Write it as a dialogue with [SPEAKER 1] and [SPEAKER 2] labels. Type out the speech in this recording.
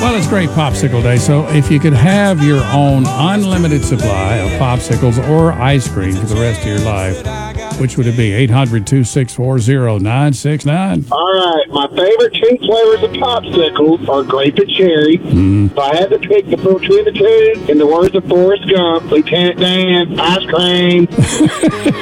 [SPEAKER 1] Well, it's Great Popsicle Day, so if you could have your own unlimited supply of popsicles or ice cream for the rest of your life, which would it be? 800-264-0969.
[SPEAKER 2] All right, my favorite two flavors of popsicles are grape and cherry. If I had to pick between the two, in the words of Forrest Gump, Lieutenant Dan, ice cream.